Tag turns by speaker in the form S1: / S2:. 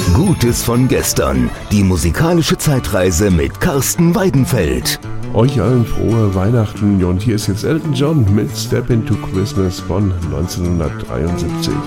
S1: Gutes von gestern. Die musikalische Zeitreise mit Carsten Weidenfeld.
S2: Euch allen frohe Weihnachten und hier ist jetzt Elton John mit Step into Christmas von 1973.